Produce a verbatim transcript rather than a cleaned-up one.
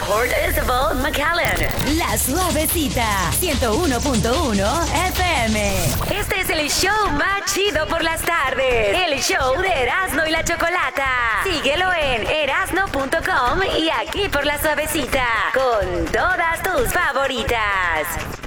Port Isabel, McAllen. La Suavecita, ciento uno punto uno F M. Este es el show más chido por las tardes. El show de Erasmo y la Chocolata. Síguelo en erasno punto com y aquí por La Suavecita. Con todas tus favoritas.